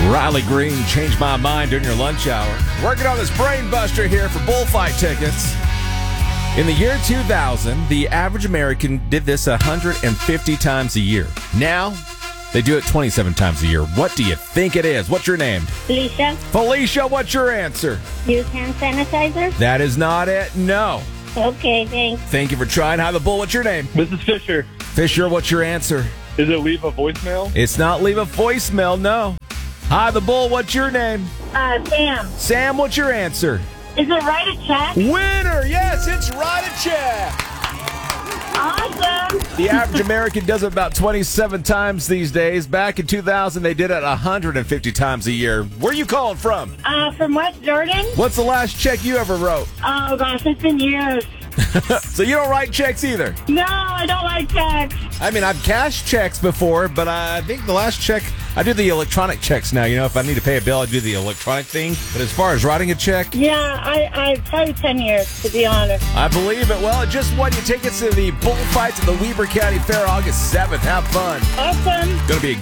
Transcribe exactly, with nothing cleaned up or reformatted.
Riley Green, Changed My Mind during your lunch hour. Working on this brain buster here for bullfight tickets. In the year two thousand, the average American did this one hundred fifty times a year. Now, they do it twenty-seven times a year. What do you think it is? What's your name? Felicia. Felicia, what's your answer? Use hand sanitizer? That is not it. No. Okay, thanks. Thank you for trying. Hi, the bull. What's your name? Missus Fisher. Fisher, what's your answer? Is it leave a voicemail? It's not leave a voicemail, no. Hi, the bull. What's your name? Uh, Sam. Sam, what's your answer? Is it write a check? Winner! Yes, it's write a check. Awesome. The average American does it about twenty-seven times these days. Back in two thousand, they did it one hundred fifty times a year. Where are you calling from? Uh, from West Jordan? What's the last check you ever wrote? Oh, gosh, it's been years. So you don't write checks either? No, I don't like checks. I mean, I've cashed checks before, but I think the last check, I do the electronic checks now. You know, if I need to pay a bill, I do the electronic thing. But as far as writing a check, Yeah, I, I probably ten years, to be honest. I believe it. Well, it just won you tickets to the bullfights at the Weber County Fair August seventh. Have fun. Awesome. Going to be a